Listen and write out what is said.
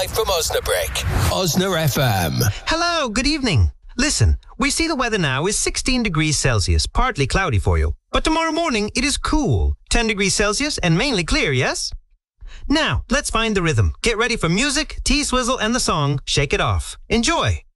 live from Osnabrück. Osna FM. Hello, good evening. Listen, we see the weather now is 16 degrees Celsius, partly cloudy for you. But tomorrow morning it is cool, 10 degrees Celsius and mainly clear, yes? Now, let's find the rhythm. Get ready for music, T-Swizzle and the song Shake It Off. Enjoy!